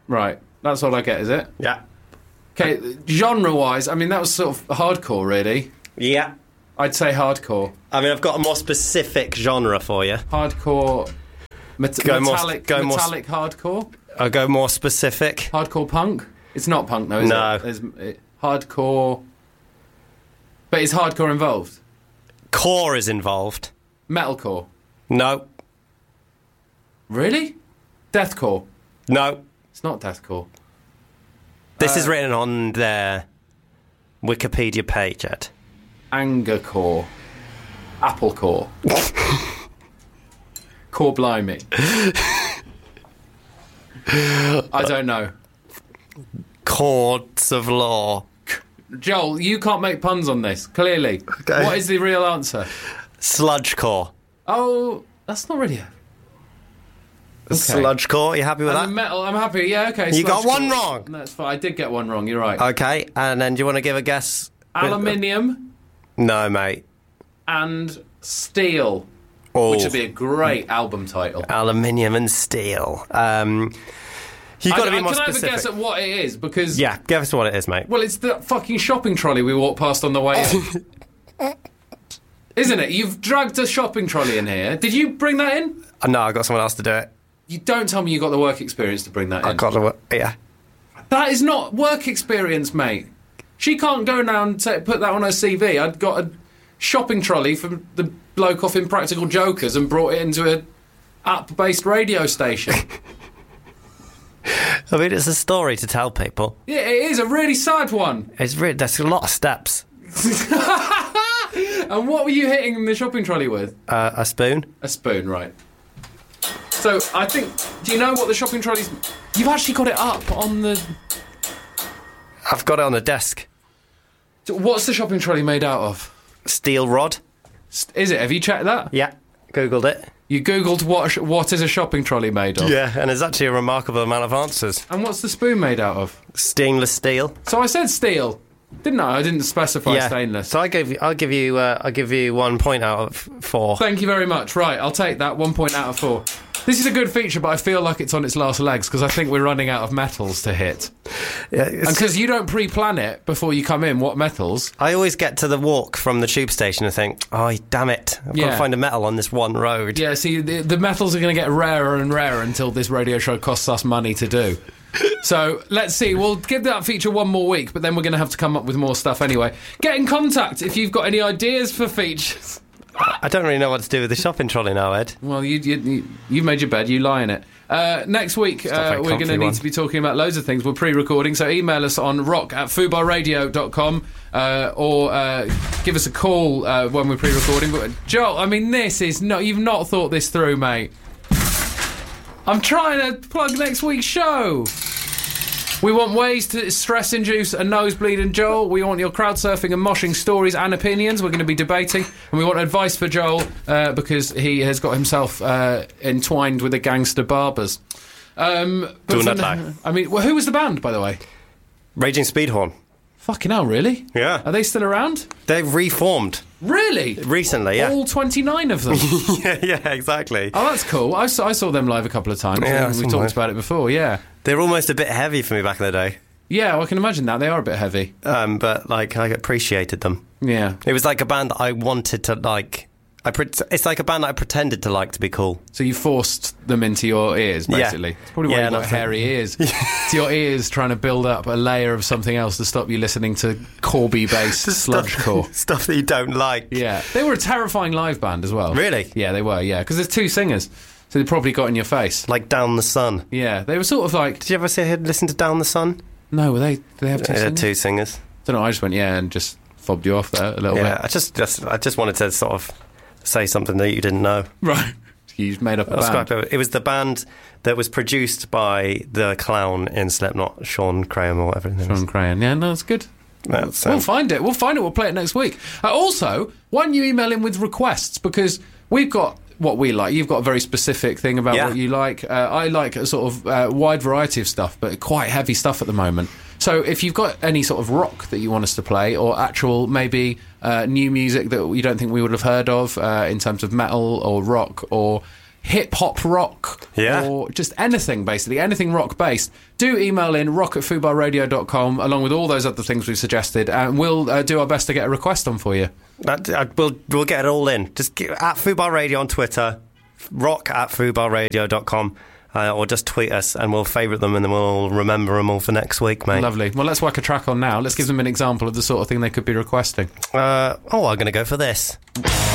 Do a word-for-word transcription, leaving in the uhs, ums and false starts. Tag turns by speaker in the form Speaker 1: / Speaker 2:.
Speaker 1: Right. That's all I get, is it?
Speaker 2: Yeah.
Speaker 1: Okay, genre-wise, I mean, that was sort of hardcore, really.
Speaker 2: Yeah.
Speaker 1: I'd say hardcore.
Speaker 2: I mean, I've got a more specific genre for you.
Speaker 1: Hardcore... Met-
Speaker 2: Go more-
Speaker 1: metallic
Speaker 2: go more
Speaker 1: metallic hardcore?
Speaker 2: I'll go more specific.
Speaker 1: Hardcore punk? It's not punk, though, is
Speaker 2: No.
Speaker 1: it? There's, it? Hardcore... But is hardcore involved?
Speaker 2: Core is involved.
Speaker 1: Metalcore?
Speaker 2: No.
Speaker 1: Really? Deathcore?
Speaker 2: No.
Speaker 1: It's not deathcore.
Speaker 2: This
Speaker 1: Uh,
Speaker 2: is written on their Wikipedia page, Ed.
Speaker 1: Angercore? Applecore? Core blimey? I don't know.
Speaker 2: Courts of law.
Speaker 1: Joel, you can't make puns on this, clearly.
Speaker 2: Okay.
Speaker 1: What is the real answer?
Speaker 2: Sludgecore.
Speaker 1: Oh, that's not really a... Okay.
Speaker 2: Sludgecore, you happy with
Speaker 1: I'm
Speaker 2: that?
Speaker 1: metal, I'm happy, yeah, okay.
Speaker 2: You got
Speaker 1: sludgecore.
Speaker 2: one wrong.
Speaker 1: That's fine, I did get one wrong, you're right.
Speaker 2: Okay, and then do you want to give a guess?
Speaker 1: Aluminium
Speaker 2: No, mate.
Speaker 1: and steel,
Speaker 2: Oh.
Speaker 1: which would be a great album title.
Speaker 2: Aluminium and steel. Um, you've got
Speaker 1: I,
Speaker 2: to be
Speaker 1: I,
Speaker 2: more
Speaker 1: can
Speaker 2: specific.
Speaker 1: I have a guess at what it is? Because...
Speaker 2: Yeah, give us what it is, mate.
Speaker 1: Well, it's the fucking shopping trolley we walked past on the way in. Isn't it? You've dragged a shopping trolley in here. Did you bring that in?
Speaker 2: Uh, no, I got someone else to do it.
Speaker 1: You don't tell me you got the work experience to bring that in.
Speaker 2: I got the yeah.
Speaker 1: That is not work experience, mate. She can't go now and say, put that on her C V. I'd got a shopping trolley from the bloke off Impractical Jokers and brought it into a app-based radio station.
Speaker 2: I mean, it's a story to tell people.
Speaker 1: Yeah, it is a really sad one.
Speaker 2: It's really, there's a lot of steps.
Speaker 1: And what were you hitting the shopping trolley with?
Speaker 2: Uh, a spoon.
Speaker 1: A spoon, right. So, I think... Do you know what the shopping trolley's... You've actually got it up on the...
Speaker 2: I've got it on the desk.
Speaker 1: So what's the shopping trolley made out of?
Speaker 2: Steel rod.
Speaker 1: Is it? Have you checked that?
Speaker 2: Yeah, googled it.
Speaker 1: You googled what sh- what is a shopping trolley made of?
Speaker 2: Yeah, and there's actually a remarkable amount of answers.
Speaker 1: And what's the spoon made out of?
Speaker 2: Stainless steel.
Speaker 1: So I said steel, didn't I? I didn't specify
Speaker 2: yeah.
Speaker 1: stainless.
Speaker 2: So I gave you, I'll give you, uh, I'll give you one point out of four.
Speaker 1: Thank you very much. Right, I'll take that. One point out of four. This is a good feature, but I feel like it's on its last legs because I think we're running out of metals to hit.
Speaker 2: Yeah,
Speaker 1: And because you don't pre-plan it before you come in, what metals?
Speaker 2: I always get to the walk from the tube station and think, oh, damn it, I've got
Speaker 1: Yeah.
Speaker 2: to find a metal on this one road.
Speaker 1: Yeah, see, the, the metals are going to get rarer and rarer until this radio show costs us money to do. So, let's see. We'll give that feature one more week, but then we're going to have to come up with more stuff anyway. Get in contact if you've got any ideas for features.
Speaker 2: I don't really know what to do with the shopping trolley now, Ed.
Speaker 1: Well, you, you, you, you've made your bed, you lie in it. Uh, next week,
Speaker 2: a
Speaker 1: uh,
Speaker 2: very
Speaker 1: we're going to
Speaker 2: comfy
Speaker 1: need
Speaker 2: one.
Speaker 1: to be talking about loads of things. We're pre-recording, so email us on rock at fubarradio dot com uh, or uh, give us a call uh, when we're pre-recording. But Joel, I mean, this is not... You've not thought this through, mate. I'm trying to plug next week's show. We want ways to stress-induce a nosebleed in Joel. We want your crowd surfing and moshing stories and opinions. We're going to be debating. And we want advice for Joel uh, because he has got himself uh, entwined with the gangster barbers. Um, but
Speaker 2: Doing
Speaker 1: for
Speaker 2: that
Speaker 1: n-
Speaker 2: now.
Speaker 1: I mean, well, who was the band, by the way?
Speaker 2: Raging Speedhorn.
Speaker 1: Fucking hell, really?
Speaker 2: Yeah.
Speaker 1: Are they still around?
Speaker 2: They've reformed
Speaker 1: Really?
Speaker 2: recently, yeah.
Speaker 1: All twenty-nine of them?
Speaker 2: yeah, yeah, exactly.
Speaker 1: Oh, that's cool. I saw, I saw them live a couple of times.
Speaker 2: Yeah,
Speaker 1: we
Speaker 2: some
Speaker 1: talked
Speaker 2: live.
Speaker 1: about it before, yeah.
Speaker 2: They were almost a bit heavy for me back in the day,
Speaker 1: Yeah, well, I can imagine that. They are a bit heavy.
Speaker 2: um, but like I appreciated them.
Speaker 1: Yeah.
Speaker 2: It was like a band that I wanted to like. I pre- it's like a band that I pretended to like to be cool.
Speaker 1: So you forced them into your ears,
Speaker 2: Yeah.
Speaker 1: basically. It's probably why
Speaker 2: Yeah,
Speaker 1: you've got
Speaker 2: and I
Speaker 1: hairy ears. It's your ears trying to build up a layer of something else to stop you listening to Corby-based sludgecore.
Speaker 2: Stuff that you don't like.
Speaker 1: Yeah. They were a terrifying live band as well.
Speaker 2: Really?
Speaker 1: Yeah, they were, yeah. Because there's two singers, so they probably got in your face.
Speaker 2: Like Down the Sun.
Speaker 1: Yeah, they were sort of like...
Speaker 2: Did you ever see listen to Down the Sun?
Speaker 1: No, were they... Did they have two
Speaker 2: They had
Speaker 1: singers?
Speaker 2: two singers.
Speaker 1: don't know, I just went, yeah, and just fobbed you off there a little
Speaker 2: Yeah,
Speaker 1: bit.
Speaker 2: I just, just I just wanted to sort of say something that you didn't know.
Speaker 1: Right. You just made up a
Speaker 2: That was
Speaker 1: band.
Speaker 2: quite clever. It was the band that was produced by the clown in Slipknot, Sean Graham or whatever his name is.
Speaker 1: Sean Crayon. Yeah, no, that's good.
Speaker 2: That's,
Speaker 1: We'll
Speaker 2: um,
Speaker 1: find it. We'll find it. We'll play it next week. Uh, also, why don't you email in with requests? Because we've got what we like. You've got a very specific thing about
Speaker 2: Yeah.
Speaker 1: what you like. Uh, I like a sort of uh, wide variety of stuff, but quite heavy stuff at the moment. So if you've got any sort of rock that you want us to play, or actual maybe uh, new music that you don't think we would have heard of uh, in terms of metal or rock, or hip hop rock,
Speaker 2: Yeah.
Speaker 1: or just anything, basically, anything rock based, do email in rock at fubar radio dot com along with all those other things we've suggested, and we'll uh, do our best to get a request on for you.
Speaker 2: That, uh, we'll, we'll get it all in. Just get, at Fubar Radio on Twitter, rock at fubar radio dot com. Uh, or just tweet us and we'll favourite them and then we'll remember them all for next week, mate.
Speaker 1: Lovely. Well, let's whack a track on now. Let's give them an example of the sort of thing they could be requesting.
Speaker 2: Uh, oh, I'm going to go for this.